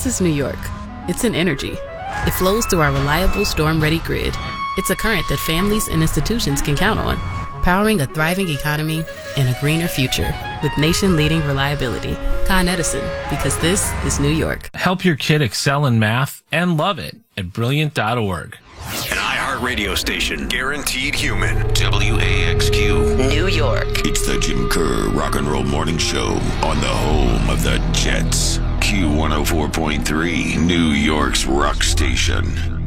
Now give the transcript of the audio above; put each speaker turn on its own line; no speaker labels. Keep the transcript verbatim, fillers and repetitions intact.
This is New York. It's an energy. It flows through our reliable storm-ready grid. It's a current that families and institutions can count on, powering a thriving economy and a greener future with nation-leading reliability. Con Edison, because this is New York.
Help your kid excel in math and love it at brilliant dot org.
An iHeartRadio station, guaranteed human.
W A X Q,
New York.
It's the Jim Kerr Rock and Roll Morning Show on the home of the Jets. Q one oh four point three, New York's rock station.